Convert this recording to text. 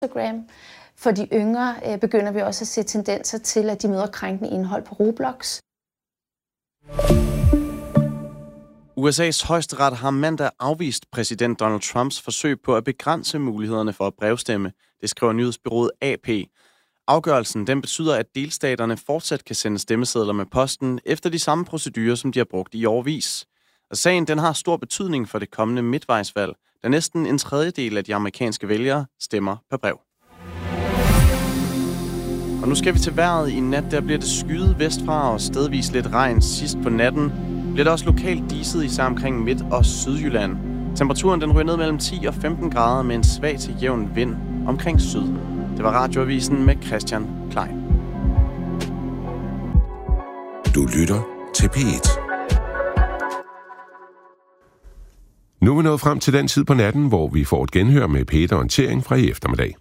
Instagram. For de yngre begynder vi også at se tendenser til, at de møder krænkende indhold på Roblox. USA's højesteret har mandag afvist præsident Donald Trumps forsøg på at begrænse mulighederne for at brevstemme. Det skriver nyhedsbureauet AP. Afgørelsen den betyder, at delstaterne fortsat kan sende stemmesedler med posten efter de samme procedurer, som de har brugt i årevis. Og sagen den har stor betydning for det kommende midtvejsvalg, da næsten en tredjedel af de amerikanske vælgere stemmer per brev. Og nu skal vi til vejret. I nat der bliver det skyet vestfra og stedvis lidt regn. Sidst på natten bliver der også lokalt diset, især omkring Midt- og Sydjylland. Temperaturen den ryger ned mellem 10 og 15 grader med en svag til jævn vind omkring syd. Det var Radioavisen med Christian Klein. Du lytter til P1. Nu er vi nået frem til den tid på natten, hvor vi får et genhør med P1-orientering fra i eftermiddag.